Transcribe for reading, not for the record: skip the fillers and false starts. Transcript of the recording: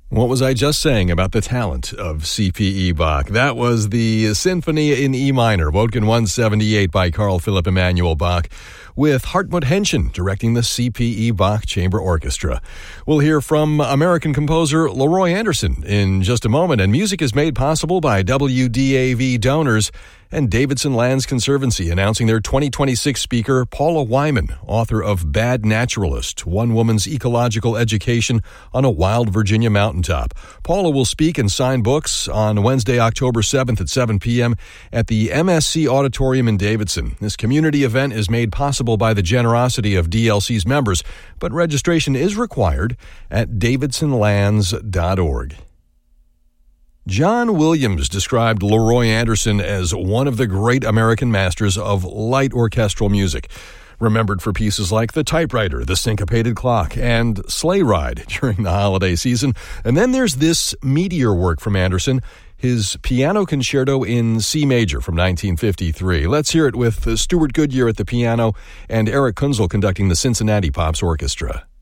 What was I just saying about the talent of C.P.E. Bach? That was the Symphony in E minor, Wotkin 178 by Carl Philipp Emanuel Bach, with Hartmut Henschen directing the C.P.E. Bach Chamber Orchestra. We'll hear from American composer Leroy Anderson in just a moment, and music is made possible by WDAV donors and Davidson Lands Conservancy, announcing their 2026 speaker, Paula Wyman, author of Bad Naturalist, One Woman's Ecological Education on a Wild Virginia Mountaintop. Paula will speak and sign books on Wednesday, October 7th at 7 p.m. at the MSC Auditorium in Davidson. This community event is made possible by the generosity of DLC's members, but registration is required at davidsonlands.org. John Williams described Leroy Anderson as one of the great American masters of light orchestral music, remembered for pieces like The Typewriter, The Syncopated Clock, and Sleigh Ride during the holiday season. And then there's this meteor work from Anderson, his Piano Concerto in C major from 1953. Let's hear it with Stuart Goodyear at the piano and Eric Kunzel conducting the Cincinnati Pops Orchestra.